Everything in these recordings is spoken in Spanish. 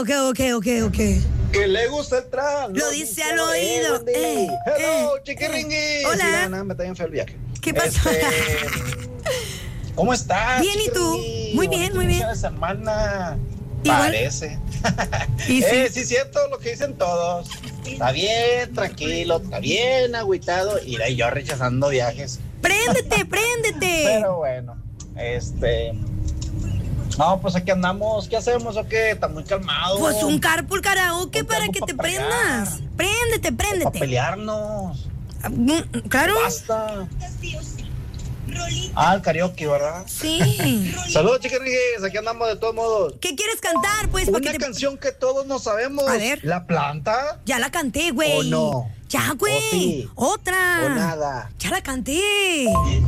Ok. Que le gusta el trap. Lo dice al oído. Hello, chiquiringui. Hola. Sí, me está bien feo el viaje. ¿Qué pasó? ¿Cómo estás? Bien, ¿y tú? chiquiringui? Muy bien, Bonito muy bien. inicio de semana. Igual. Parece. Y sí. Sí, cierto lo que dicen todos. Está bien, tranquilo, está bien, agüitado. Y yo rechazando viajes. Préndete. Pero bueno, no, pues aquí andamos. ¿Qué hacemos o qué? Está muy calmado. Pues un carpool karaoke Ponte para algo que pa' te fregar. prendas. Préndete. Para pelearnos. Claro. Basta. El karaoke, ¿verdad? Sí. Saludos, chiquirrigues. Aquí andamos de todos modos. ¿Qué quieres cantar, pues? Una canción que todos no sabemos. A ver. La planta. Ya la canté, güey. ¿O no? Ya, güey. ¿O sí? Otra. ¿O nada? Ya la canté.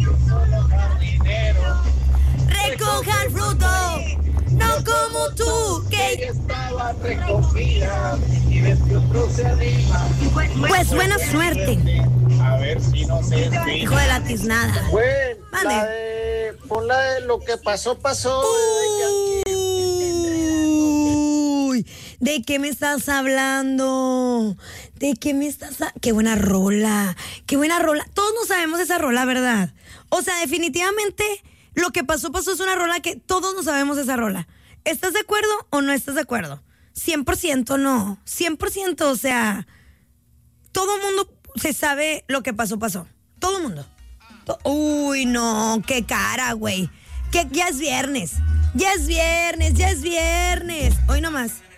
Recojan fruto, no como tú, que estaba recogida y ves que otro se anima. pues buena suerte, A ver si no se hijo de la tiznada. Güey, Mande. ponla de lo que pasó. Uy, ¿de qué me estás hablando? Qué buena rola, Todos no sabemos esa rola, ¿verdad? O sea, definitivamente lo que pasó es una rola que todos no sabemos esa rola. ¿Estás de acuerdo o no estás de acuerdo? 100% no, 100%, o sea, todo mundo se sabe lo que pasó. Todo el mundo. Uy, no, qué cara, güey. Que ya es viernes. Hoy nomás.